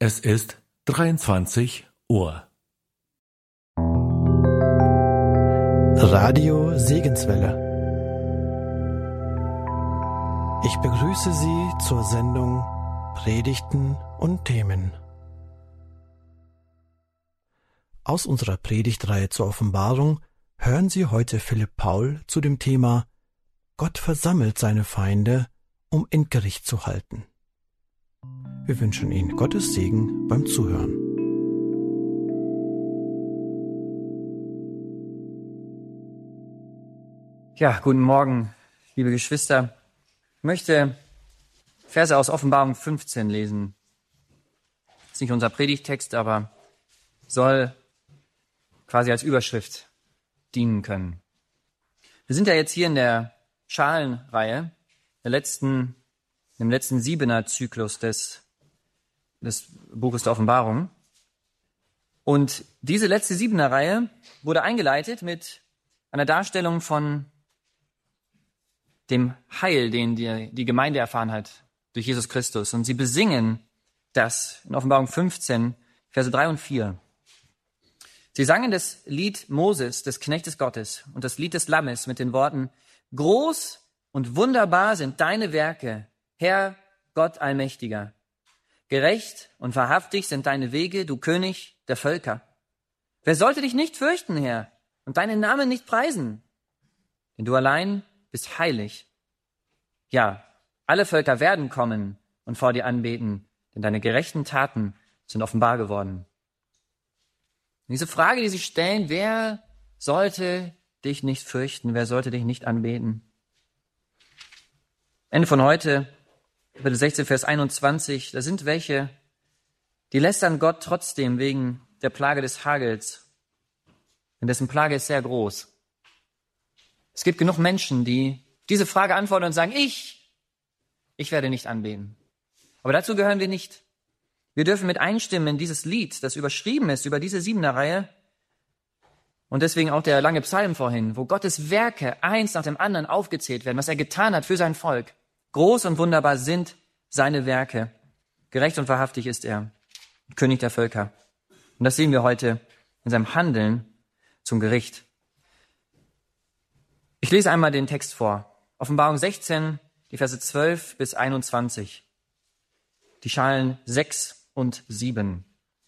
Es ist 23 Uhr. Radio Segenswelle. Ich begrüße Sie zur Sendung Predigten und Themen. Aus unserer Predigtreihe zur Offenbarung hören Sie heute Philipp Paul zu dem Thema Gott versammelt seine Feinde, um Endgericht zu halten. Wir wünschen Ihnen Gottes Segen beim Zuhören. Ja, guten Morgen, liebe Geschwister. Ich möchte Verse aus Offenbarung 15 lesen. Das ist nicht unser Predigttext, aber soll quasi als Überschrift dienen können. Wir sind ja jetzt hier in der Schalenreihe, im letzten 7er-Zyklus des Buches der Offenbarung. Und diese letzte 7er-Reihe wurde eingeleitet mit einer Darstellung von dem Heil, den die Gemeinde erfahren hat durch Jesus Christus. Und sie besingen das in Offenbarung 15, Verse 3 und 4. Sie sangen das Lied Moses, des Knechtes Gottes, und das Lied des Lammes mit den Worten: Groß und wunderbar sind deine Werke, Herr Gott Allmächtiger. Gerecht und wahrhaftig sind deine Wege, du König der Völker. Wer sollte dich nicht fürchten, Herr, und deinen Namen nicht preisen? Denn du allein bist heilig. Ja, alle Völker werden kommen und vor dir anbeten, denn deine gerechten Taten sind offenbar geworden. Und diese Frage, die sie stellen, wer sollte dich nicht fürchten, wer sollte dich nicht anbeten? Ende von heute, Kapitel 16, Vers 21, da sind welche, die lästern Gott trotzdem wegen der Plage des Hagels, denn dessen Plage ist sehr groß. Es gibt genug Menschen, die diese Frage antworten und sagen, ich werde nicht anbeten. Aber dazu gehören wir nicht. Wir dürfen mit einstimmen in dieses Lied, das überschrieben ist über diese 7er-Reihe. Und deswegen auch der lange Psalm vorhin, wo Gottes Werke eins nach dem anderen aufgezählt werden, was er getan hat für sein Volk. Groß und wunderbar sind seine Werke. Gerecht und wahrhaftig ist er, König der Völker. Und das sehen wir heute in seinem Handeln zum Gericht. Ich lese einmal den Text vor. Offenbarung 16, die Verse 12 bis 21. Die Schalen 6 und 7.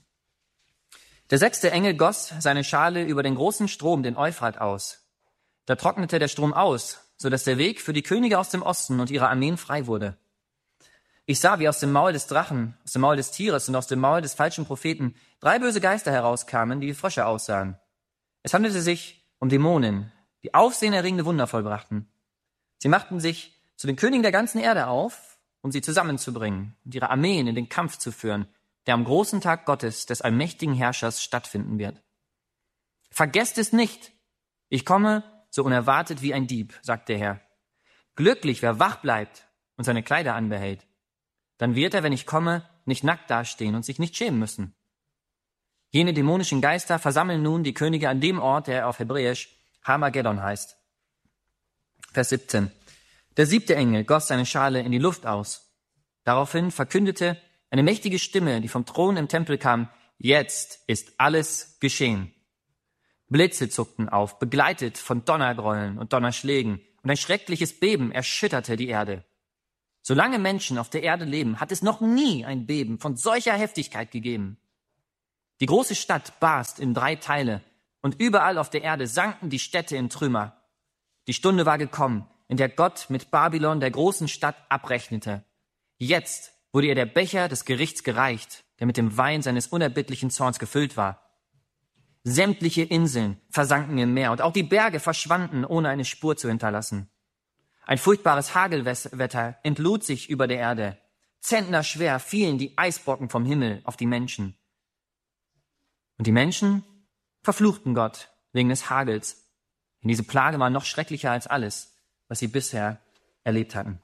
Der 6. Engel goss seine Schale über den großen Strom, den Euphrat, aus. Da trocknete der Strom aus, so dass der Weg für die Könige aus dem Osten und ihre Armeen frei wurde. Ich sah, wie aus dem Maul des Drachen, aus dem Maul des Tieres und aus dem Maul des falschen Propheten 3 böse Geister herauskamen, die wie Frösche aussahen. Es handelte sich um Dämonen, die aufsehenerregende Wunder vollbrachten. Sie machten sich zu den Königen der ganzen Erde auf, um sie zusammenzubringen und ihre Armeen in den Kampf zu führen, der am großen Tag Gottes, des allmächtigen Herrschers, stattfinden wird. Vergesst es nicht, ich komme so unerwartet wie ein Dieb, sagt der Herr. Glücklich, wer wach bleibt und seine Kleider anbehält. Dann wird er, wenn ich komme, nicht nackt dastehen und sich nicht schämen müssen. Jene dämonischen Geister versammeln nun die Könige an dem Ort, der auf Hebräisch Harmageddon heißt. Vers 17. Der 7. Engel goss seine Schale in die Luft aus. Daraufhin verkündete eine mächtige Stimme, die vom Thron im Tempel kam: Jetzt ist alles geschehen. Blitze zuckten auf, begleitet von Donnergrollen und Donnerschlägen, und ein schreckliches Beben erschütterte die Erde. Solange Menschen auf der Erde leben, hat es noch nie ein Beben von solcher Heftigkeit gegeben. Die große Stadt barst in 3 Teile, und überall auf der Erde sanken die Städte in Trümmer. Die Stunde war gekommen, in der Gott mit Babylon, der großen Stadt, abrechnete. Jetzt wurde ihr der Becher des Gerichts gereicht, der mit dem Wein seines unerbittlichen Zorns gefüllt war. Sämtliche Inseln versanken im Meer, und auch die Berge verschwanden, ohne eine Spur zu hinterlassen. Ein furchtbares Hagelwetter entlud sich über der Erde. Zentnerschwer fielen die Eisbrocken vom Himmel auf die Menschen. Und die Menschen verfluchten Gott wegen des Hagels. Denn diese Plage war noch schrecklicher als alles, was sie bisher erlebt hatten.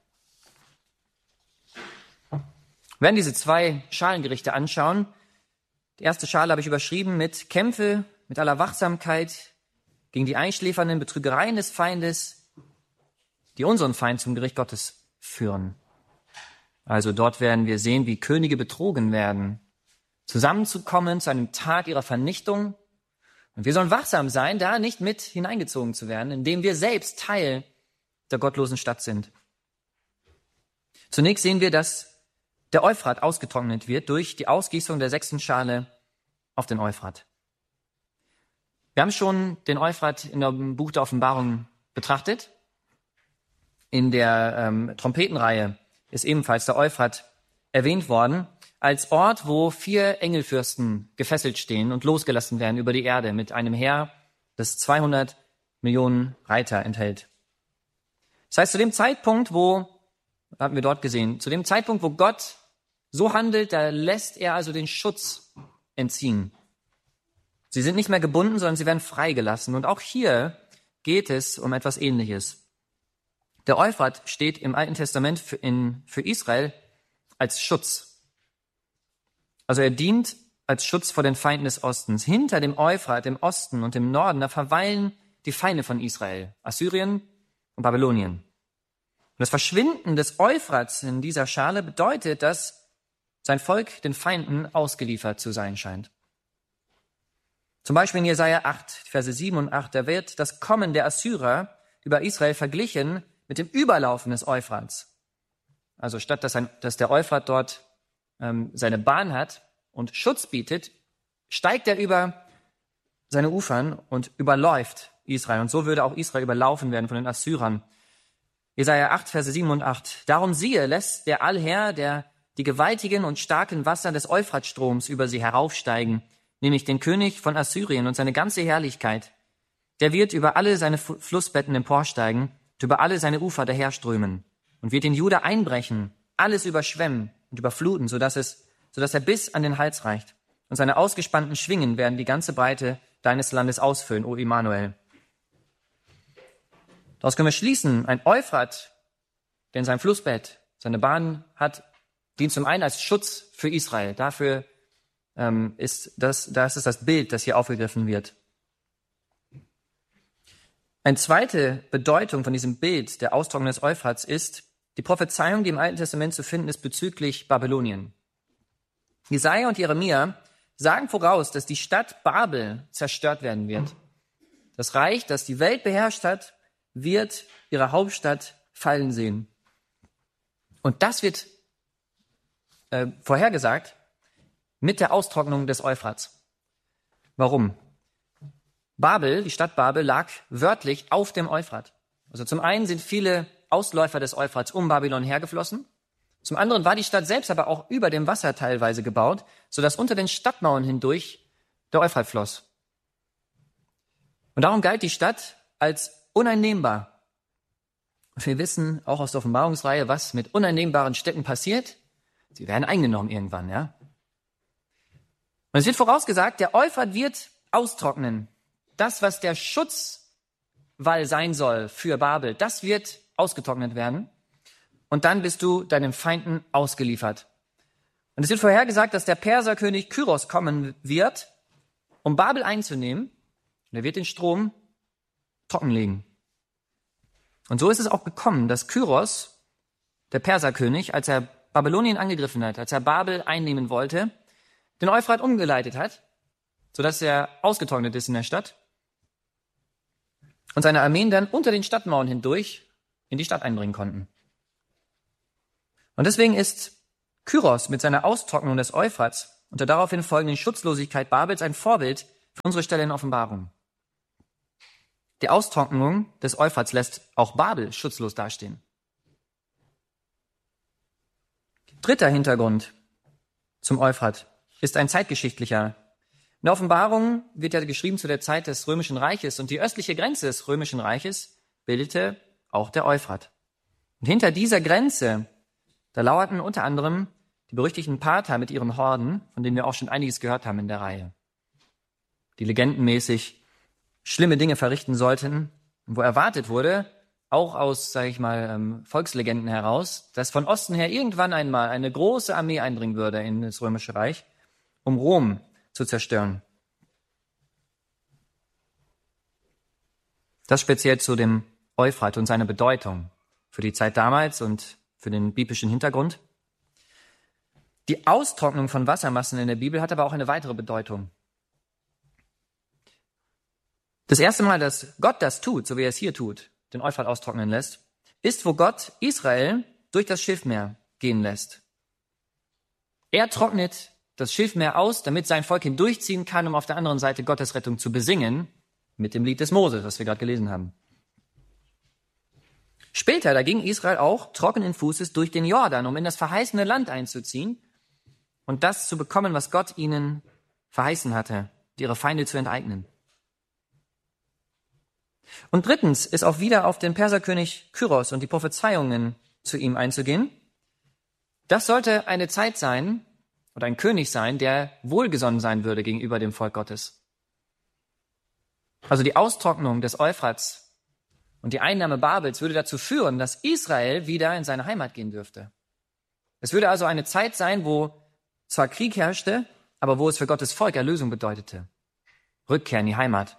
Wir werden diese 2 Schalengerichte anschauen. Die erste Schale habe ich überschrieben mit Kämpfe mit aller Wachsamkeit gegen die einschläfernden Betrügereien des Feindes, die unseren Feind zum Gericht Gottes führen. Also dort werden wir sehen, wie Könige betrogen werden, zusammenzukommen zu einem Tag ihrer Vernichtung. Und wir sollen wachsam sein, da nicht mit hineingezogen zu werden, indem wir selbst Teil der gottlosen Stadt sind. Zunächst sehen wir, dass der Euphrat ausgetrocknet wird durch die Ausgießung der 6. Schale auf den Euphrat. Wir haben schon den Euphrat in dem Buch der Offenbarung betrachtet. In der Trompetenreihe ist ebenfalls der Euphrat erwähnt worden, als Ort, wo 4 Engelfürsten gefesselt stehen und losgelassen werden über die Erde mit einem Heer, das 200 Millionen Reiter enthält. Das heißt, zu dem Zeitpunkt, haben wir dort gesehen, zu dem Zeitpunkt, wo Gott so handelt, da lässt er also den Schutz entziehen. Sie sind nicht mehr gebunden, sondern sie werden freigelassen. Und auch hier geht es um etwas Ähnliches. Der Euphrat steht im Alten Testament für Israel als Schutz. Also er dient als Schutz vor den Feinden des Ostens. Hinter dem Euphrat, im Osten und im Norden, da verweilen die Feinde von Israel, Assyrien und Babylonien. Und das Verschwinden des Euphrats in dieser Schale bedeutet, dass sein Volk den Feinden ausgeliefert zu sein scheint. Zum Beispiel in Jesaja 8, Verse 7 und 8, da wird das Kommen der Assyrer über Israel verglichen mit dem Überlaufen des Euphrats. Also statt dass der Euphrat dort seine Bahn hat und Schutz bietet, steigt er über seine Ufern und überläuft Israel. Und so würde auch Israel überlaufen werden von den Assyrern. Jesaja 8, Verse 7 und 8. Darum siehe, lässt der Allherr, der die gewaltigen und starken Wasser des Euphratstroms über sie heraufsteigen, nämlich den König von Assyrien und seine ganze Herrlichkeit. Der wird über alle seine Flussbetten emporsteigen und über alle seine Ufer daherströmen und wird in Juda einbrechen, alles überschwemmen und überfluten, sodass er bis an den Hals reicht. Und seine ausgespannten Schwingen werden die ganze Breite deines Landes ausfüllen, o Immanuel. Daraus können wir schließen, ein Euphrat, der in seinem Flussbett seine Bahn hat, dient zum einen als Schutz für Israel. Dafür ist das Bild, das hier aufgegriffen wird. Eine zweite Bedeutung von diesem Bild der Austrocknung des Euphrats ist die Prophezeiung, die im Alten Testament zu finden ist bezüglich Babylonien. Jesaja und Jeremia sagen voraus, dass die Stadt Babel zerstört werden wird. Das Reich, das die Welt beherrscht hat, wird ihre Hauptstadt fallen sehen. Und das wird vorhergesagt mit der Austrocknung des Euphrats. Warum? Babel, die Stadt Babel, lag wörtlich auf dem Euphrat. Also zum einen sind viele Ausläufer des Euphrats um Babylon hergeflossen. Zum anderen war die Stadt selbst aber auch über dem Wasser teilweise gebaut, sodass unter den Stadtmauern hindurch der Euphrat floss. Und darum galt die Stadt als uneinnehmbar. Und wir wissen auch aus der Offenbarungsreihe, was mit uneinnehmbaren Städten passiert. Sie werden eingenommen irgendwann, ja. Und es wird vorausgesagt, der Euphrat wird austrocknen. Das, was der Schutzwall sein soll für Babel, das wird ausgetrocknet werden. Und dann bist du deinen Feinden ausgeliefert. Und es wird vorhergesagt, dass der Perserkönig Kyros kommen wird, um Babel einzunehmen. Und er wird den Strom trockenlegen. Und so ist es auch gekommen, dass Kyros, der Perserkönig, als er Babylonien angegriffen hat, als er Babel einnehmen wollte, den Euphrat umgeleitet hat, sodass er ausgetrocknet ist in der Stadt und seine Armeen dann unter den Stadtmauern hindurch in die Stadt einbringen konnten. Und deswegen ist Kyros mit seiner Austrocknung des Euphrats und der daraufhin folgenden Schutzlosigkeit Babels ein Vorbild für unsere Stelle in Offenbarung. Die Austrocknung des Euphrats lässt auch Babel schutzlos dastehen. Dritter Hintergrund zum Euphrat ist ein zeitgeschichtlicher. In der Offenbarung wird ja geschrieben zu der Zeit des Römischen Reiches und die östliche Grenze des Römischen Reiches bildete auch der Euphrat. Und hinter dieser Grenze, da lauerten unter anderem die berüchtigten Parther mit ihren Horden, von denen wir auch schon einiges gehört haben in der Reihe, die legendenmäßig schlimme Dinge verrichten sollten, wo erwartet wurde, auch aus, Volkslegenden heraus, dass von Osten her irgendwann einmal eine große Armee eindringen würde in das Römische Reich, um Rom zu zerstören. Das speziell zu dem Euphrat und seiner Bedeutung für die Zeit damals und für den biblischen Hintergrund. Die Austrocknung von Wassermassen in der Bibel hat aber auch eine weitere Bedeutung. Das erste Mal, dass Gott das tut, so wie er es hier tut, den Euphrat austrocknen lässt, ist, wo Gott Israel durch das Schilfmeer gehen lässt. Er trocknet das Schilfmeer aus, damit sein Volk hindurchziehen kann, um auf der anderen Seite Gottes Rettung zu besingen, mit dem Lied des Moses, was wir gerade gelesen haben. Später, da ging Israel auch trockenen Fußes durch den Jordan, um in das verheißene Land einzuziehen und das zu bekommen, was Gott ihnen verheißen hatte, ihre Feinde zu enteignen. Und drittens ist auch wieder auf den Perserkönig Kyros und die Prophezeiungen zu ihm einzugehen. Das sollte eine Zeit sein oder ein König sein, der wohlgesonnen sein würde gegenüber dem Volk Gottes. Also die Austrocknung des Euphrats und die Einnahme Babels würde dazu führen, dass Israel wieder in seine Heimat gehen dürfte. Es würde also eine Zeit sein, wo zwar Krieg herrschte, aber wo es für Gottes Volk Erlösung bedeutete. Rückkehr in die Heimat.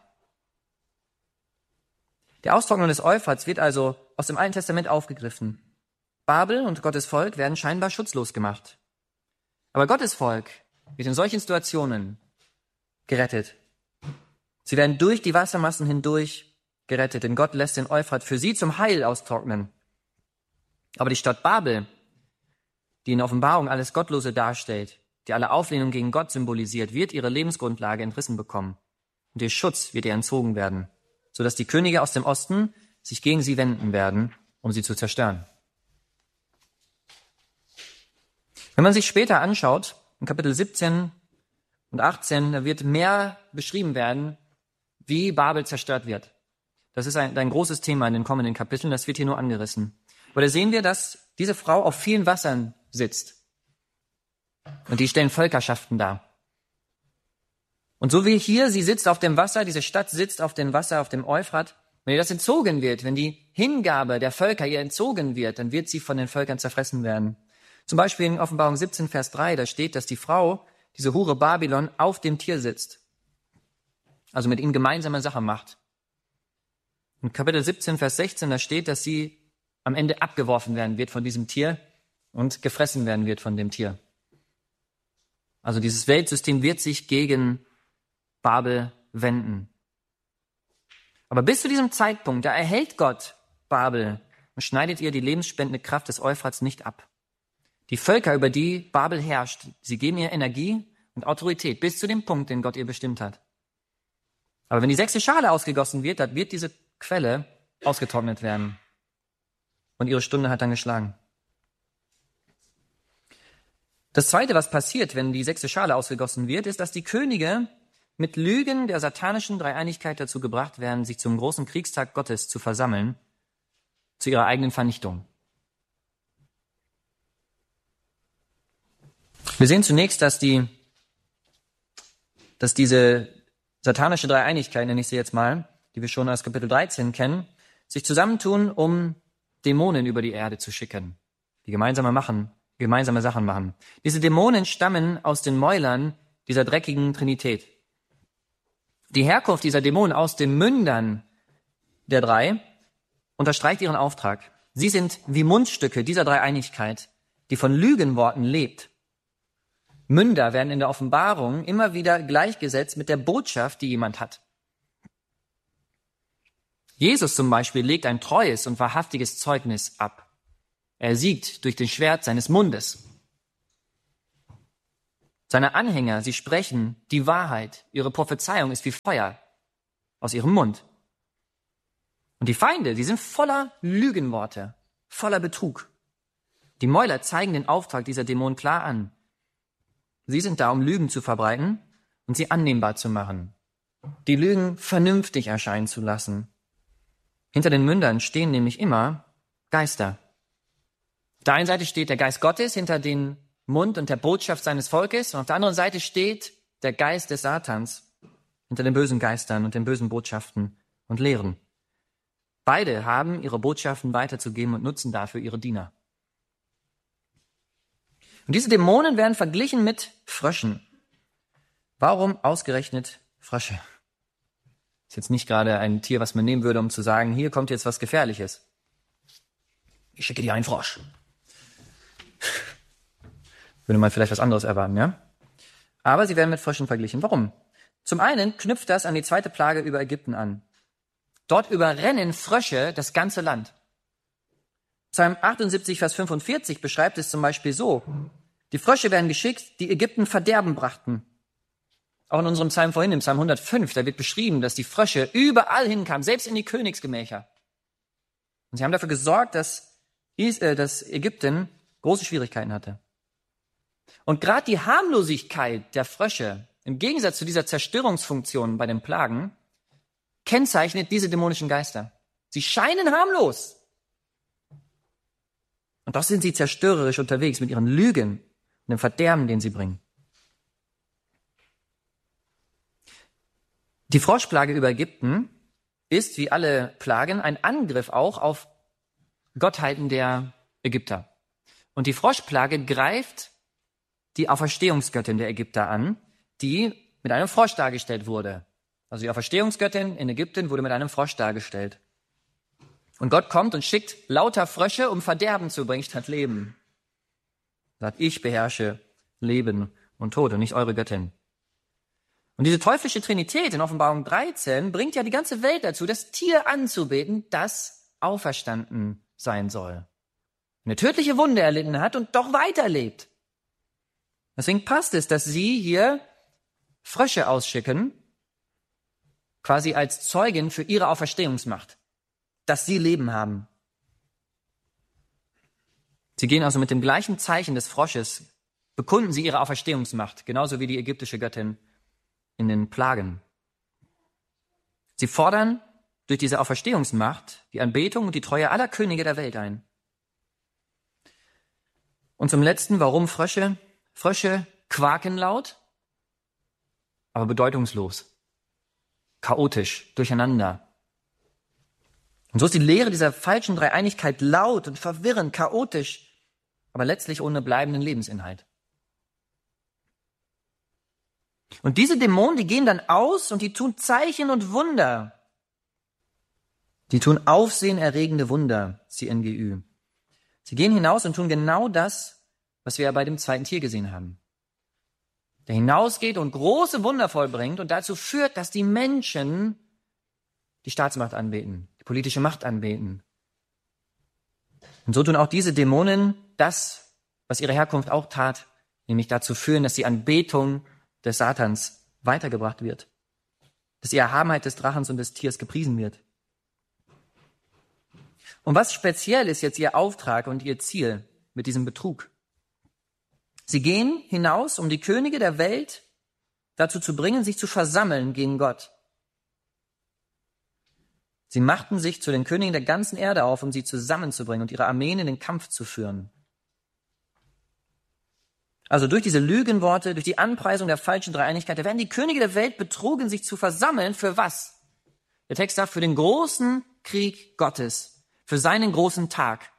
Die Austrocknung des Euphrats wird also aus dem Alten Testament aufgegriffen. Babel und Gottes Volk werden scheinbar schutzlos gemacht. Aber Gottes Volk wird in solchen Situationen gerettet. Sie werden durch die Wassermassen hindurch gerettet, denn Gott lässt den Euphrat für sie zum Heil austrocknen. Aber die Stadt Babel, die in Offenbarung alles Gottlose darstellt, die alle Auflehnung gegen Gott symbolisiert, wird ihre Lebensgrundlage entrissen bekommen. Und ihr Schutz wird ihr entzogen werden, sodass die Könige aus dem Osten sich gegen sie wenden werden, um sie zu zerstören. Wenn man sich später anschaut, in Kapitel 17 und 18, da wird mehr beschrieben werden, wie Babel zerstört wird. Das ist ein großes Thema in den kommenden Kapiteln, das wird hier nur angerissen. Aber da sehen wir, dass diese Frau auf vielen Wassern sitzt. Und die stellen Völkerschaften dar. Und so wie hier, sie sitzt auf dem Wasser, diese Stadt sitzt auf dem Wasser, auf dem Euphrat, wenn ihr das entzogen wird, wenn die Hingabe der Völker ihr entzogen wird, dann wird sie von den Völkern zerfressen werden. Zum Beispiel in Offenbarung 17, Vers 3, da steht, dass die Frau, diese Hure Babylon, auf dem Tier sitzt. Also mit ihnen gemeinsame Sache macht. In Kapitel 17, Vers 16, da steht, dass sie am Ende abgeworfen werden wird von diesem Tier und gefressen werden wird von dem Tier. Also dieses Weltsystem wird sich gegen Babel wenden. Aber bis zu diesem Zeitpunkt, da erhält Gott Babel und schneidet ihr die lebensspendende Kraft des Euphrats nicht ab. Die Völker, über die Babel herrscht, sie geben ihr Energie und Autorität bis zu dem Punkt, den Gott ihr bestimmt hat. Aber wenn die 6. Schale ausgegossen wird, dann wird diese Quelle ausgetrocknet werden. Und ihre Stunde hat dann geschlagen. Das Zweite, was passiert, wenn die 6. Schale ausgegossen wird, ist, dass die Könige mit Lügen der satanischen Dreieinigkeit dazu gebracht werden, sich zum großen Kriegstag Gottes zu versammeln, zu ihrer eigenen Vernichtung. Wir sehen zunächst, dass diese satanische Dreieinigkeit, nenne ich sie jetzt mal, die wir schon aus Kapitel 13 kennen, sich zusammentun, um Dämonen über die Erde zu schicken, die gemeinsame Sachen machen. Diese Dämonen stammen aus den Mäulern dieser dreckigen Trinität. Die Herkunft dieser Dämonen aus den Mündern der drei unterstreicht ihren Auftrag. Sie sind wie Mundstücke dieser Dreieinigkeit, die von Lügenworten lebt. Münder werden in der Offenbarung immer wieder gleichgesetzt mit der Botschaft, die jemand hat. Jesus zum Beispiel legt ein treues und wahrhaftiges Zeugnis ab. Er siegt durch den Schwert seines Mundes. Seine Anhänger, sie sprechen die Wahrheit. Ihre Prophezeiung ist wie Feuer aus ihrem Mund. Und die Feinde, sie sind voller Lügenworte, voller Betrug. Die Mäuler zeigen den Auftrag dieser Dämonen klar an. Sie sind da, um Lügen zu verbreiten und sie annehmbar zu machen. Die Lügen vernünftig erscheinen zu lassen. Hinter den Mündern stehen nämlich immer Geister. Auf der einen Seite steht der Geist Gottes hinter den Mund und der Botschaft seines Volkes und auf der anderen Seite steht der Geist des Satans hinter den bösen Geistern und den bösen Botschaften und Lehren. Beide haben ihre Botschaften weiterzugeben und nutzen dafür ihre Diener. Und diese Dämonen werden verglichen mit Fröschen. Warum ausgerechnet Frösche? Ist jetzt nicht gerade ein Tier, was man nehmen würde, um zu sagen, hier kommt jetzt was Gefährliches. Ich schicke dir einen Frosch. Würde man vielleicht was anderes erwarten, ja? Aber sie werden mit Fröschen verglichen. Warum? Zum einen knüpft das an die zweite Plage über Ägypten an. Dort überrennen Frösche das ganze Land. Psalm 78, Vers 45 beschreibt es zum Beispiel so: Die Frösche werden geschickt, die Ägypten Verderben brachten. Auch in unserem Psalm vorhin, im Psalm 105, da wird beschrieben, dass die Frösche überall hinkamen, selbst in die Königsgemächer. Und sie haben dafür gesorgt, dass Ägypten große Schwierigkeiten hatte. Und gerade die Harmlosigkeit der Frösche, im Gegensatz zu dieser Zerstörungsfunktion bei den Plagen, kennzeichnet diese dämonischen Geister. Sie scheinen harmlos. Und doch sind sie zerstörerisch unterwegs mit ihren Lügen und dem Verderben, den sie bringen. Die Froschplage über Ägypten ist, wie alle Plagen, ein Angriff auch auf Gottheiten der Ägypter. Und die Froschplage greift die Auferstehungsgöttin der Ägypter an, die mit einem Frosch dargestellt wurde. Also die Auferstehungsgöttin in Ägypten wurde mit einem Frosch dargestellt. Und Gott kommt und schickt lauter Frösche, um Verderben zu bringen statt Leben. Er sagt, ich beherrsche Leben und Tod und nicht eure Göttin. Und diese teuflische Trinität in Offenbarung 13 bringt ja die ganze Welt dazu, das Tier anzubeten, das auferstanden sein soll. Eine tödliche Wunde erlitten hat und doch weiterlebt. Deswegen passt es, dass sie hier Frösche ausschicken, quasi als Zeugen für ihre Auferstehungsmacht, dass sie Leben haben. Sie gehen also mit dem gleichen Zeichen des Frosches, bekunden sie ihre Auferstehungsmacht, genauso wie die ägyptische Göttin in den Plagen. Sie fordern durch diese Auferstehungsmacht die Anbetung und die Treue aller Könige der Welt ein. Und zum Letzten, warum Frösche? Frösche quaken laut, aber bedeutungslos, chaotisch, durcheinander. Und so ist die Lehre dieser falschen Dreieinigkeit laut und verwirrend, chaotisch, aber letztlich ohne bleibenden Lebensinhalt. Und diese Dämonen, die gehen dann aus und die tun Zeichen und Wunder. Die tun aufsehenerregende Wunder, CNGÜ. Sie gehen hinaus und tun genau das, was wir ja bei dem zweiten Tier gesehen haben. Der hinausgeht und große Wunder vollbringt und dazu führt, dass die Menschen die Staatsmacht anbeten, die politische Macht anbeten. Und so tun auch diese Dämonen das, was ihre Herkunft auch tat, nämlich dazu führen, dass die Anbetung des Satans weitergebracht wird, dass die Erhabenheit des Drachens und des Tiers gepriesen wird. Und was speziell ist jetzt ihr Auftrag und ihr Ziel mit diesem Betrug? Sie gehen hinaus, um die Könige der Welt dazu zu bringen, sich zu versammeln gegen Gott. Sie machten sich zu den Königen der ganzen Erde auf, um sie zusammenzubringen und ihre Armeen in den Kampf zu führen. Also durch diese Lügenworte, durch die Anpreisung der falschen Dreieinigkeit, da werden die Könige der Welt betrogen, sich zu versammeln. Für was? Der Text sagt, für den großen Krieg Gottes, für seinen großen Tag.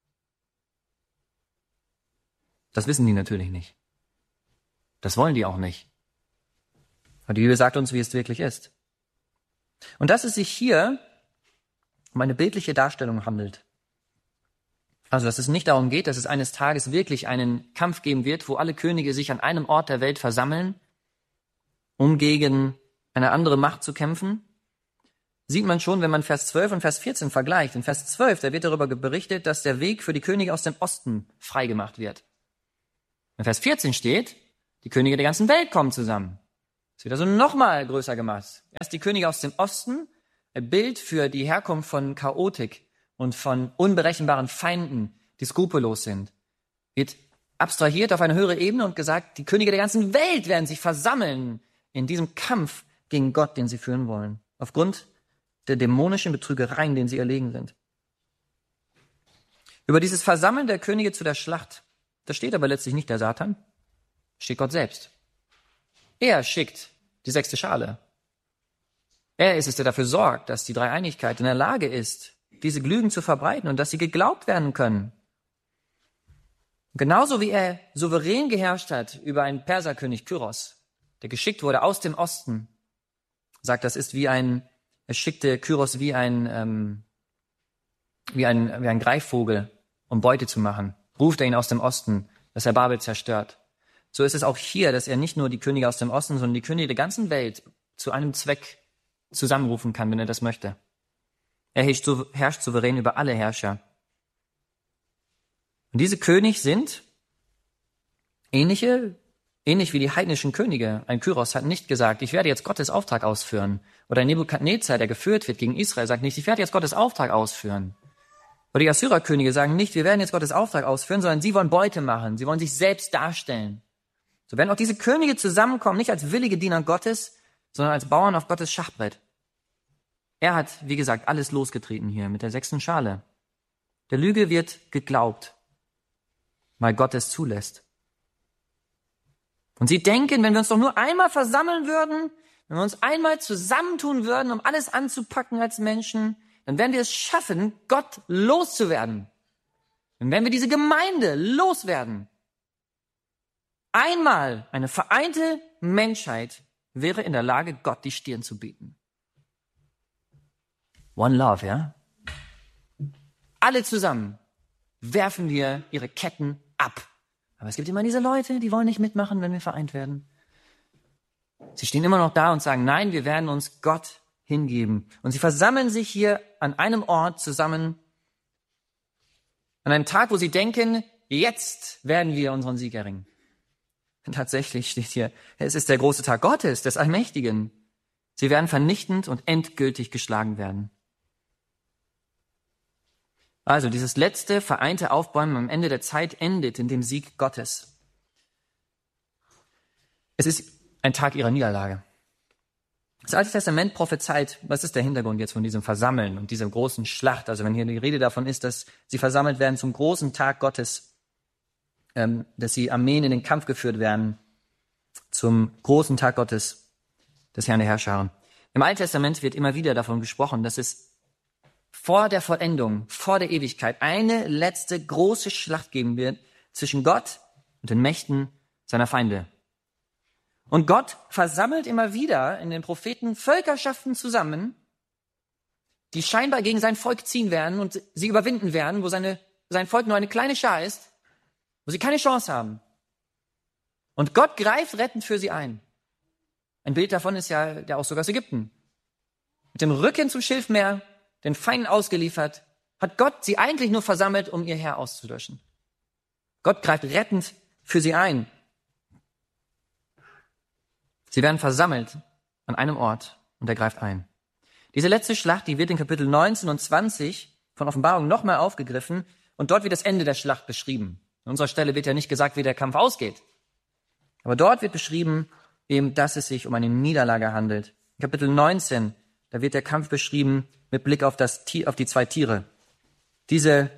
Das wissen die natürlich nicht. Das wollen die auch nicht. Aber die Bibel sagt uns, wie es wirklich ist. Und dass es sich hier um eine bildliche Darstellung handelt. Also, dass es nicht darum geht, dass es eines Tages wirklich einen Kampf geben wird, wo alle Könige sich an einem Ort der Welt versammeln, um gegen eine andere Macht zu kämpfen. Sieht man schon, wenn man Vers 12 und Vers 14 vergleicht. In Vers 12, da wird darüber berichtet, dass der Weg für die Könige aus dem Osten freigemacht wird. In Vers 14 steht, die Könige der ganzen Welt kommen zusammen. Es wird also nochmal größer gemacht. Erst die Könige aus dem Osten, ein Bild für die Herkunft von Chaotik und von unberechenbaren Feinden, die skrupellos sind, wird abstrahiert auf eine höhere Ebene und gesagt, die Könige der ganzen Welt werden sich versammeln in diesem Kampf gegen Gott, den sie führen wollen, aufgrund der dämonischen Betrügereien, denen sie erlegen sind. Über dieses Versammeln der Könige zu der Schlacht, da steht aber letztlich nicht der Satan, steht Gott selbst. Er schickt die 6. Schale. Er ist es, der dafür sorgt, dass die Dreieinigkeit in der Lage ist, diese Lügen zu verbreiten und dass sie geglaubt werden können. Genauso wie er souverän geherrscht hat über einen Perserkönig Kyros, der geschickt wurde aus dem Osten, sagt, das ist er schickte Kyros wie ein Greifvogel, um Beute zu machen. Ruft er ihn aus dem Osten, dass er Babel zerstört. So ist es auch hier, dass er nicht nur die Könige aus dem Osten, sondern die Könige der ganzen Welt zu einem Zweck zusammenrufen kann, wenn er das möchte. Er herrscht souverän über alle Herrscher. Und diese König sind ähnlich wie die heidnischen Könige. Ein Kyros hat nicht gesagt, ich werde jetzt Gottes Auftrag ausführen. Oder ein Nebukadnezar, der geführt wird gegen Israel, sagt nicht, ich werde jetzt Gottes Auftrag ausführen. Oder die Assyrerkönige sagen nicht, wir werden jetzt Gottes Auftrag ausführen, sondern sie wollen Beute machen. Sie wollen sich selbst darstellen. So werden auch diese Könige zusammenkommen, nicht als willige Diener Gottes, sondern als Bauern auf Gottes Schachbrett. Er hat, wie gesagt, alles losgetreten hier mit der 6. Schale. Der Lüge wird geglaubt, weil Gott es zulässt. Und sie denken, wenn wir uns doch nur einmal versammeln würden, wenn wir uns einmal zusammentun würden, um alles anzupacken als Menschen, dann werden wir es schaffen, Gott loszuwerden. Dann werden wir diese Gemeinde loswerden. Einmal eine vereinte Menschheit wäre in der Lage, Gott die Stirn zu bieten. One Love, ja? Alle zusammen werfen wir ihre Ketten ab. Aber es gibt immer diese Leute, die wollen nicht mitmachen, wenn wir vereint werden. Sie stehen immer noch da und sagen, nein, wir werden uns Gott hingeben. Und sie versammeln sich hier an einem Ort zusammen, an einem Tag, wo sie denken, jetzt werden wir unseren Sieg erringen. Und tatsächlich steht hier, es ist der große Tag Gottes, des Allmächtigen. Sie werden vernichtend und endgültig geschlagen werden. Also dieses letzte vereinte Aufbäumen am Ende der Zeit endet in dem Sieg Gottes. Es ist ein Tag ihrer Niederlage. Das Alte Testament prophezeit, was ist der Hintergrund jetzt von diesem Versammeln und dieser großen Schlacht? Also wenn hier die Rede davon ist, dass sie versammelt werden zum großen Tag Gottes, dass die Armeen in den Kampf geführt werden zum großen Tag Gottes, des Herrn der Herrscher. Im Alten Testament wird immer wieder davon gesprochen, dass es vor der Vollendung, vor der Ewigkeit eine letzte große Schlacht geben wird zwischen Gott und den Mächten seiner Feinde. Und Gott versammelt immer wieder in den Propheten Völkerschaften zusammen, die scheinbar gegen sein Volk ziehen werden und sie überwinden werden, wo sein Volk nur eine kleine Schar ist, wo sie keine Chance haben. Und Gott greift rettend für sie ein. Ein Bild davon ist ja der Auszug aus Ägypten. Mit dem Rücken zum Schilfmeer, den Feinden ausgeliefert, hat Gott sie eigentlich nur versammelt, um ihr Heer auszulöschen. Gott greift rettend für sie ein. Sie werden versammelt an einem Ort und er greift ein. Diese letzte Schlacht, die wird in Kapitel 19 und 20 von Offenbarung nochmal aufgegriffen und dort wird das Ende der Schlacht beschrieben. An unserer Stelle wird ja nicht gesagt, wie der Kampf ausgeht. Aber dort wird beschrieben, eben, dass es sich um eine Niederlage handelt. In Kapitel 19, da wird der Kampf beschrieben mit Blick auf die 2 Tiere. Dieser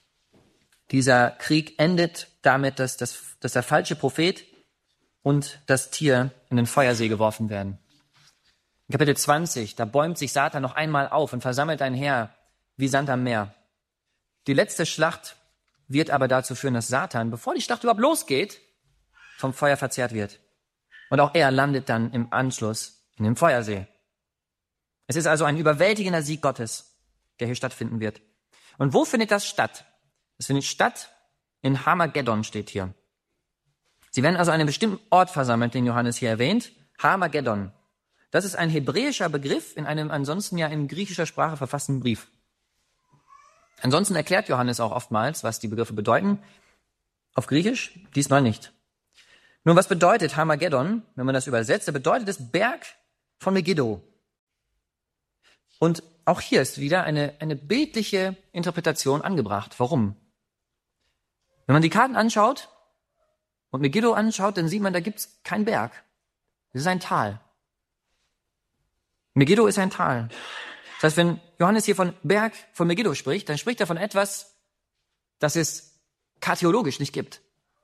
Krieg endet damit, dass der falsche Prophet und das Tier in den Feuersee geworfen werden. In Kapitel 20, da bäumt sich Satan noch einmal auf und versammelt ein Heer wie Sand am Meer. Die letzte Schlacht wird aber dazu führen, dass Satan, bevor die Schlacht überhaupt losgeht, vom Feuer verzehrt wird. Und auch er landet dann im Anschluss in dem Feuersee. Es ist also ein überwältigender Sieg Gottes, der hier stattfinden wird. Und wo findet das statt? Es findet statt in Harmageddon, steht hier. Sie werden also an einem bestimmten Ort versammelt, den Johannes hier erwähnt, Harmageddon. Das ist ein hebräischer Begriff in einem ansonsten ja in griechischer Sprache verfassten Brief. Ansonsten erklärt Johannes auch oftmals, was die Begriffe bedeuten. Auf Griechisch, diesmal nicht. Nun, was bedeutet Harmageddon, wenn man das übersetzt? Da bedeutet es Berg von Megiddo. Und auch hier ist wieder eine bildliche Interpretation angebracht. Warum? Wenn man die Karten anschaut und Megiddo anschaut, dann sieht man, da gibt's keinen Berg. Das ist ein Tal. Megiddo ist ein Tal. Das heißt, wenn Johannes hier von Berg von Megiddo spricht, dann spricht er von etwas, das es kartologisch nicht gibt.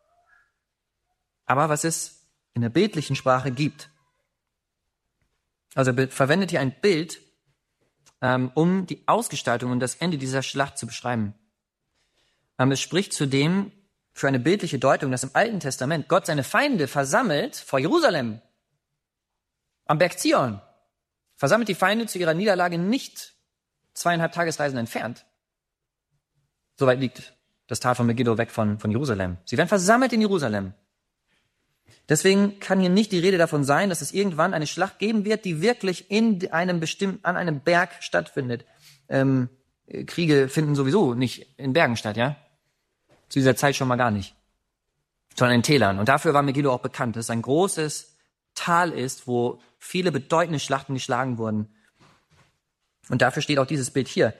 Aber was es in der bildlichen Sprache gibt. Also er verwendet hier ein Bild, um die Ausgestaltung und das Ende dieser Schlacht zu beschreiben. Es spricht zudem für eine bildliche Deutung, dass im Alten Testament Gott seine Feinde versammelt vor Jerusalem, am Berg Zion. Versammelt die Feinde zu ihrer Niederlage nicht 2,5 Tagesreisen entfernt. Soweit liegt das Tal von Megiddo weg von Jerusalem. Sie werden versammelt in Jerusalem. Deswegen kann hier nicht die Rede davon sein, dass es irgendwann eine Schlacht geben wird, die wirklich an einem Berg stattfindet. Kriege finden sowieso nicht in Bergen statt, ja? Zu dieser Zeit schon mal gar nicht. Sondern in Tälern. Und dafür war Megiddo auch bekannt, dass es ein großes Tal ist, wo viele bedeutende Schlachten geschlagen wurden. Und dafür steht auch dieses Bild hier.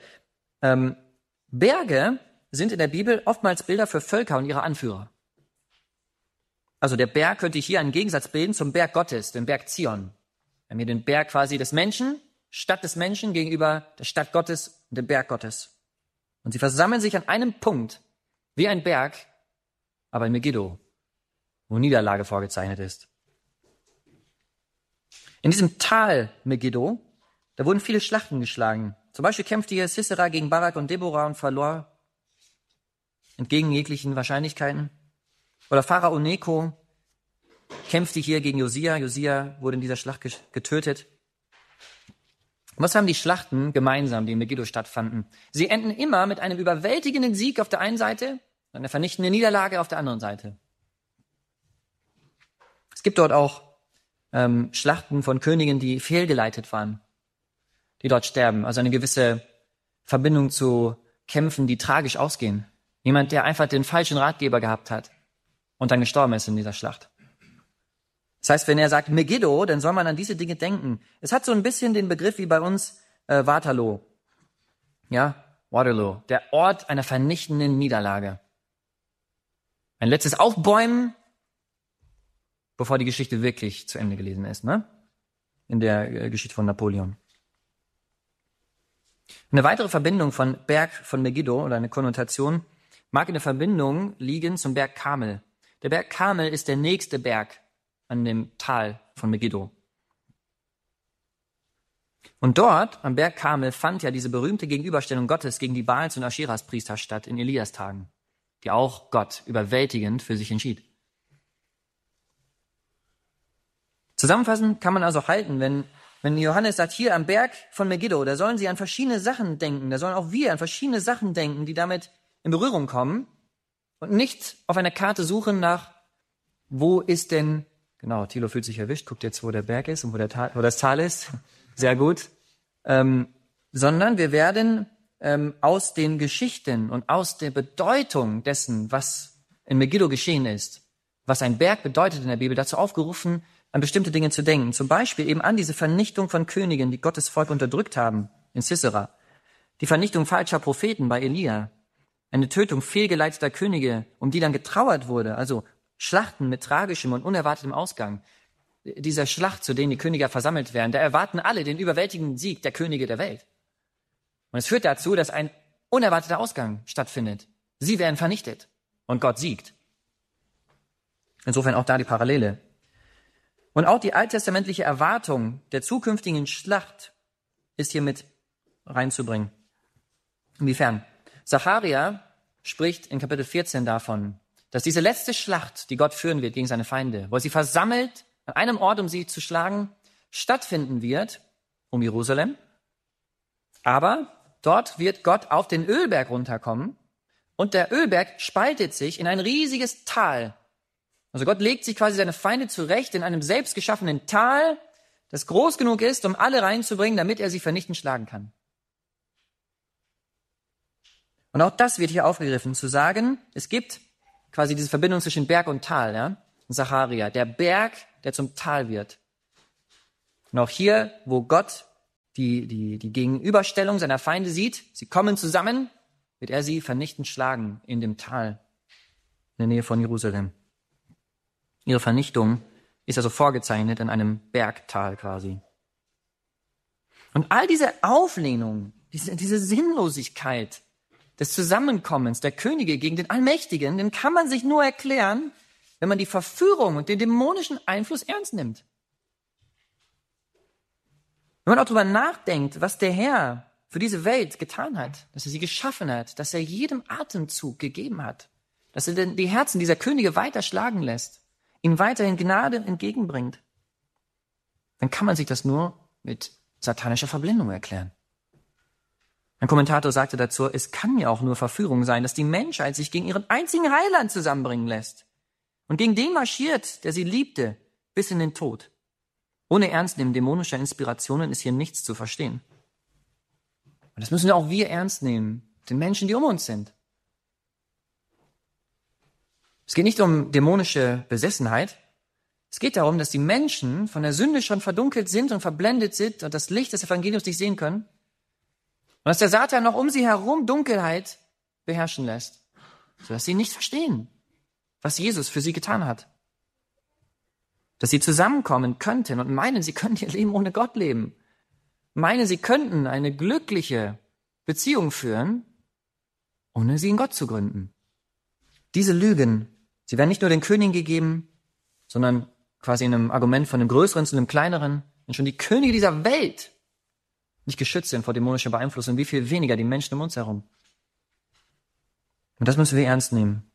Berge sind in der Bibel oftmals Bilder für Völker und ihre Anführer. Also der Berg könnte hier einen Gegensatz bilden zum Berg Gottes, dem Berg Zion. Wir haben hier den Berg quasi des Menschen, Stadt des Menschen gegenüber der Stadt Gottes und dem Berg Gottes. Und sie versammeln sich an einem Punkt, wie ein Berg, aber in Megiddo, wo Niederlage vorgezeichnet ist. In diesem Tal Megiddo, da wurden viele Schlachten geschlagen. Zum Beispiel kämpfte hier Sisera gegen Barak und Deborah und verlor, entgegen jeglichen Wahrscheinlichkeiten. Oder Pharao Neko kämpfte hier gegen Josia. Josia wurde in dieser Schlacht getötet. Was haben die Schlachten gemeinsam, die in Megiddo stattfanden? Sie enden immer mit einem überwältigenden Sieg auf der einen Seite und einer vernichtenden Niederlage auf der anderen Seite. Es gibt dort auch Schlachten von Königen, die fehlgeleitet waren, die dort sterben. Also eine gewisse Verbindung zu Kämpfen, die tragisch ausgehen. Jemand, der einfach den falschen Ratgeber gehabt hat und dann gestorben ist in dieser Schlacht. Das heißt, wenn er sagt Megiddo, dann soll man an diese Dinge denken. Es hat so ein bisschen den Begriff wie bei uns Waterloo. Ja, Waterloo, der Ort einer vernichtenden Niederlage. Ein letztes Aufbäumen, bevor die Geschichte wirklich zu Ende gelesen ist, ne? In der Geschichte von Napoleon. Eine weitere Verbindung von Berg von Megiddo oder eine Konnotation mag in der Verbindung liegen zum Berg Karmel. Der Berg Karmel ist der nächste Berg an dem Tal von Megiddo. Und dort, am Berg Karmel, fand ja diese berühmte Gegenüberstellung Gottes gegen die Baals- und Ascheras-Priester statt in Elias Tagen, die auch Gott überwältigend für sich entschied. Zusammenfassend kann man also halten, wenn Johannes sagt, hier am Berg von Megiddo, da sollen sie an verschiedene Sachen denken, da sollen auch wir an verschiedene Sachen denken, die damit in Berührung kommen und nicht auf einer Karte suchen nach, wo ist denn, genau, Thilo fühlt sich erwischt, guckt jetzt, wo der Berg ist und wo das Tal ist, sehr gut, sondern wir werden aus den Geschichten und aus der Bedeutung dessen, was in Megiddo geschehen ist, was ein Berg bedeutet in der Bibel, dazu aufgerufen, an bestimmte Dinge zu denken. Zum Beispiel eben an diese Vernichtung von Königen, die Gottes Volk unterdrückt haben, in Sisera. Die Vernichtung falscher Propheten bei Elia. Eine Tötung fehlgeleiteter Könige, um die dann getrauert wurde. Also Schlachten mit tragischem und unerwartetem Ausgang. Dieser Schlacht, zu denen die Könige versammelt werden, da erwarten alle den überwältigenden Sieg der Könige der Welt. Und es führt dazu, dass ein unerwarteter Ausgang stattfindet. Sie werden vernichtet und Gott siegt. Insofern auch da die Parallele. Und auch die alttestamentliche Erwartung der zukünftigen Schlacht ist hier mit reinzubringen. Inwiefern? Sacharja spricht in Kapitel 14 davon, dass diese letzte Schlacht, die Gott führen wird gegen seine Feinde, wo er sie versammelt an einem Ort, um sie zu schlagen, stattfinden wird um Jerusalem. Aber dort wird Gott auf den Ölberg runterkommen und der Ölberg spaltet sich in ein riesiges Tal. Also Gott legt sich quasi seine Feinde zurecht in einem selbstgeschaffenen Tal, das groß genug ist, um alle reinzubringen, damit er sie vernichtend schlagen kann. Und auch das wird hier aufgegriffen, zu sagen, es gibt quasi diese Verbindung zwischen Berg und Tal, ja, in Sacharja, der Berg, der zum Tal wird. Und auch hier, wo Gott die Gegenüberstellung seiner Feinde sieht, sie kommen zusammen, wird er sie vernichtend schlagen in dem Tal, in der Nähe von Jerusalem. Ihre Vernichtung ist also vorgezeichnet in einem Bergtal quasi. Und all diese Auflehnung, diese Sinnlosigkeit des Zusammenkommens der Könige gegen den Allmächtigen, den kann man sich nur erklären, wenn man die Verführung und den dämonischen Einfluss ernst nimmt. Wenn man auch darüber nachdenkt, was der Herr für diese Welt getan hat, dass er sie geschaffen hat, dass er jedem Atemzug gegeben hat, dass er die Herzen dieser Könige weiter schlagen lässt, ihnen weiterhin Gnade entgegenbringt, dann kann man sich das nur mit satanischer Verblendung erklären. Ein Kommentator sagte dazu, es kann ja auch nur Verführung sein, dass die Menschheit sich gegen ihren einzigen Heiland zusammenbringen lässt und gegen den marschiert, der sie liebte, bis in den Tod. Ohne Ernstnehmen dämonischer Inspirationen ist hier nichts zu verstehen. Und das müssen auch wir ernst nehmen, den Menschen, die um uns sind. Es geht nicht um dämonische Besessenheit. Es geht darum, dass die Menschen von der Sünde schon verdunkelt sind und verblendet sind und das Licht des Evangeliums nicht sehen können. Und dass der Satan noch um sie herum Dunkelheit beherrschen lässt, sodass sie nicht verstehen, was Jesus für sie getan hat. Dass sie zusammenkommen könnten und meinen, sie können ihr Leben ohne Gott leben. Meinen, sie könnten eine glückliche Beziehung führen, ohne sie in Gott zu gründen. Diese Lügen, sie werden nicht nur den Königen gegeben, sondern quasi in einem Argument von einem Größeren zu einem Kleineren. Wenn schon die Könige dieser Welt nicht geschützt sind vor dämonischer Beeinflussung, wie viel weniger die Menschen um uns herum. Und das müssen wir ernst nehmen.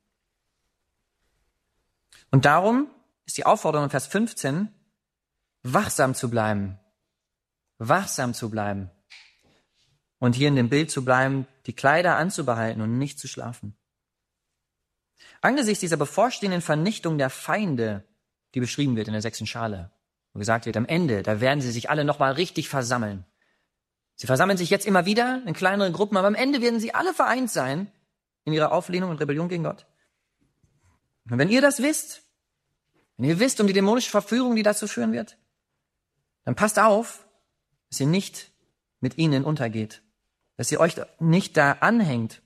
Und darum ist die Aufforderung in Vers 15, wachsam zu bleiben. Wachsam zu bleiben. Und hier in dem Bild zu bleiben, die Kleider anzubehalten und nicht zu schlafen. Angesichts dieser bevorstehenden Vernichtung der Feinde, die beschrieben wird in der 6. Schale, wo gesagt wird, am Ende, da werden sie sich alle nochmal richtig versammeln. Sie versammeln sich jetzt immer wieder in kleineren Gruppen, aber am Ende werden sie alle vereint sein in ihrer Auflehnung und Rebellion gegen Gott. Und wenn ihr das wisst, wenn ihr wisst um die dämonische Verführung, die dazu führen wird, dann passt auf, dass ihr nicht mit ihnen untergeht, dass ihr euch nicht da anhängt.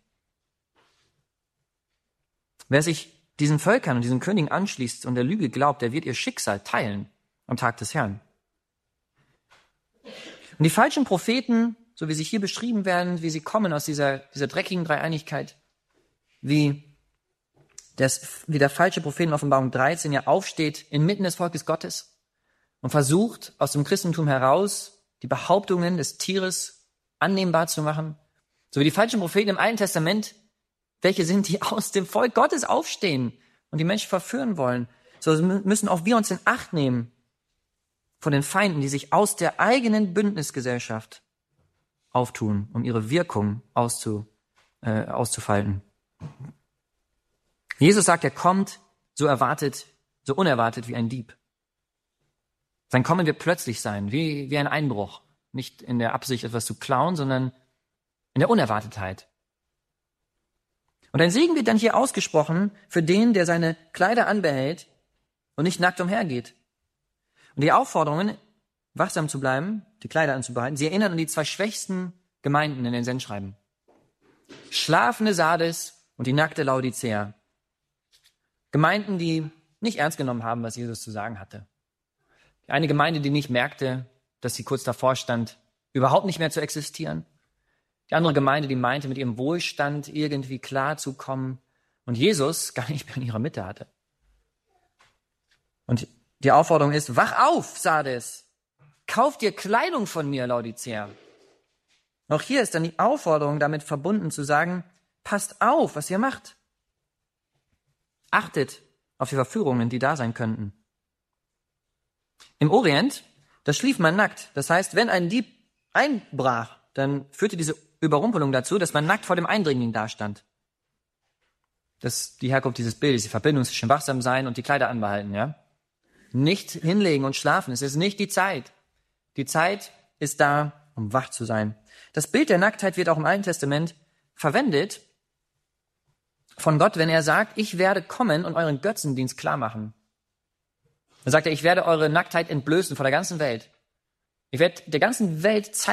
Wer sich diesen Völkern und diesen Königen anschließt und der Lüge glaubt, der wird ihr Schicksal teilen am Tag des Herrn. Und die falschen Propheten, so wie sie hier beschrieben werden, wie sie kommen aus dieser dreckigen Dreieinigkeit, wie der falsche Prophet in Offenbarung 13 ja aufsteht inmitten des Volkes Gottes und versucht, aus dem Christentum heraus die Behauptungen des Tieres annehmbar zu machen. So wie die falschen Propheten im Alten Testament, welche sind, die aus dem Volk Gottes aufstehen und die Menschen verführen wollen. So müssen auch wir uns in Acht nehmen von den Feinden, die sich aus der eigenen Bündnisgesellschaft auftun, um ihre Wirkung auszufalten. Jesus sagt, er kommt so unerwartet wie ein Dieb. Sein Kommen wird plötzlich sein, wie ein Einbruch. Nicht in der Absicht, etwas zu klauen, sondern in der Unerwartetheit. Und ein Segen wird dann hier ausgesprochen für den, der seine Kleider anbehält und nicht nackt umhergeht. Und die Aufforderungen, wachsam zu bleiben, die Kleider anzubehalten, sie erinnern an die 2 schwächsten Gemeinden in den Sendschreiben. Schlafende Sardes und die nackte Laodicea. Gemeinden, die nicht ernst genommen haben, was Jesus zu sagen hatte. Die eine Gemeinde, die nicht merkte, dass sie kurz davor stand, überhaupt nicht mehr zu existieren. Die andere Gemeinde, die meinte, mit ihrem Wohlstand irgendwie klarzukommen und Jesus gar nicht mehr in ihrer Mitte hatte. Und die Aufforderung ist, wach auf, Sardes, kauf dir Kleidung von mir, Laodicea. Auch hier ist dann die Aufforderung damit verbunden zu sagen, passt auf, was ihr macht. Achtet auf die Verführungen, die da sein könnten. Im Orient, da schlief man nackt. Das heißt, wenn ein Dieb einbrach, dann führte diese Überrumpelung dazu, dass man nackt vor dem Eindringling dastand. Das ist die Herkunft dieses Bildes, die Verbindung zwischen wachsam sein und die Kleider anbehalten, ja? Nicht hinlegen und schlafen, es ist nicht die Zeit. Die Zeit ist da, um wach zu sein. Das Bild der Nacktheit wird auch im Alten Testament verwendet von Gott, wenn er sagt, ich werde kommen und euren Götzendienst klar machen. Dann sagt er, ich werde eure Nacktheit entblößen vor der ganzen Welt. Ich werde der ganzen Welt zeigen,